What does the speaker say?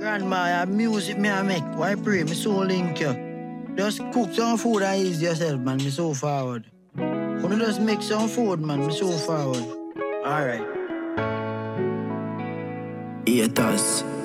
Grandma, music me I make. Why pray? Me so link you. Just cook some food and ease yourself, man. Me so forward. When you just make some food, man. Me so forward. Alright. Haters.